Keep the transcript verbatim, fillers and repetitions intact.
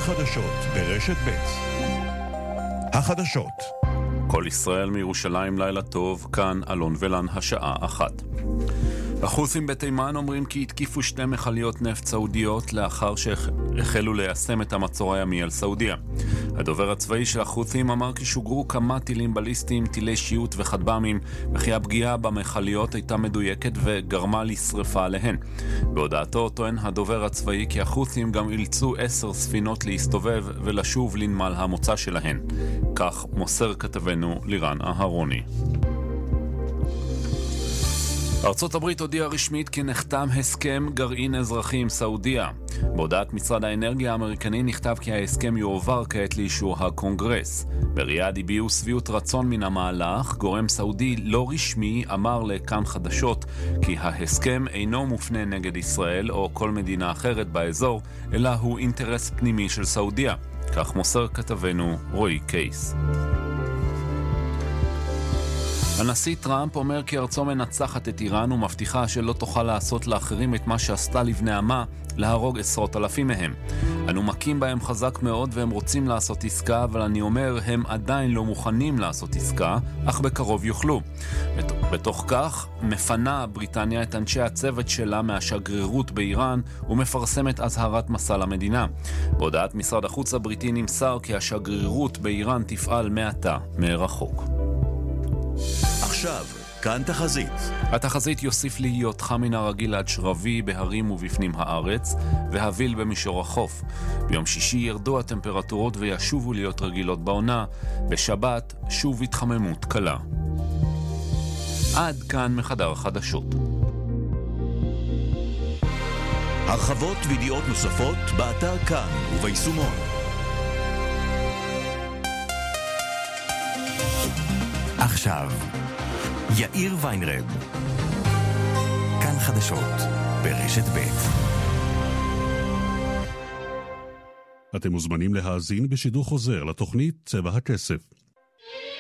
חדשות ברשת ב'. החדשות. כל ישראל מירושלים, לילה טוב, כאן אלון ולן, השעה אחת. החות'ים בתימן אומרים כי התקיפו שתי מכליות נפט סעודיות לאחר שהחלו ליישם את המצור הימי על סעודיה. הדובר הצבאי של החות'ים אמר כי שוגרו כמה טילים בליסטיים, טילי שיוט וחדבמים, וכי הפגיעה במכליות הייתה מדויקת וגרמה לשריפה עליהן. בהודעתו טוען הדובר הצבאי כי החות'ים גם אילצו עשר ספינות להסתובב ולשוב לנמל המוצא שלהן. כך מוסר כתבנו לירן אהרוני. ארצות הברית הודיעה רשמית כי נחתם הסכם גרעין אזרחי עם סעודיה. בהודעת משרד האנרגיה האמריקני נכתב כי ההסכם יועבר כעת לאישור הקונגרס. בריאד הביעו שביעות רצון מן המהלך. גורם סעודי לא רשמי אמר לכאן חדשות כי ההסכם אינו מופנה נגד ישראל או כל מדינה אחרת באזור, אלא הוא אינטרס פנימי של סעודיה. כך מוסר כתבנו רועי קייס. הנשיא טראמפ אומר כי ארצו מנצחת את איראן ומבטיחה שלא תוכל לעשות לאחרים את מה שעשתה לבני עמה, להרוג עשרות אלפים מהם. אנו מכים בהם חזק מאוד והם רוצים לעשות עסקה, אבל אני אומר, הם עדיין לא מוכנים לעשות עסקה, אך בקרוב יוכלו. בת... בתוך כך, מפנה בריטניה את אנשי הצוות שלה מהשגרירות באיראן ומפרסמת אזהרת מסע למדינה. בהודעת משרד החוץ הבריטי נמסר כי השגרירות באיראן תפעל מעתה מרחוק. עכשיו, כאן תחזית. התחזית יוסיף להיות חם מן הרגיל עד שרבי בהרים ובפנים הארץ, והביל במישור החוף. ביום שישי ירדו הטמפרטורות וישובו להיות רגילות בעונה. בשבת שוב התחממות קלה. עד כאן מחדר חדשות. הרחבות וידיעות נוספות באתר כאן וביישומון. עכשיו יאיר ויינרב, כאן חדשות ברשת ב'. אתם מוזמנים להאזין בשידור חוזר לתוכנית צבע הכסף.